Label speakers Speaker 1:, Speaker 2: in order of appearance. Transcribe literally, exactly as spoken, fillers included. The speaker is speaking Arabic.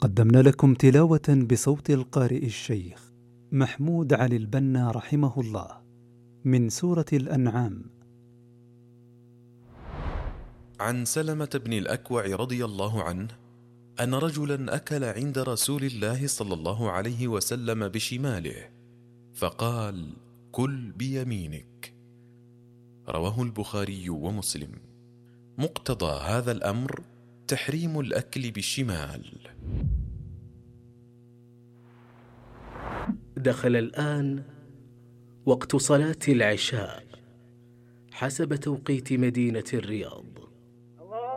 Speaker 1: قدمنا لكم تلاوة بصوت القارئ الشيخ محمود علي البنا رحمه الله من سورة الأنعام.
Speaker 2: عن سلمة بن الأكوع رضي الله عنه أن رجلا أكل عند رسول الله صلى الله عليه وسلم بشماله فقال: كل بيمينك. رواه البخاري ومسلم. مقتضى هذا الأمر تحريم الأكل بالشمال.
Speaker 3: دخل الآن وقت صلاة العشاء حسب توقيت مدينة الرياض.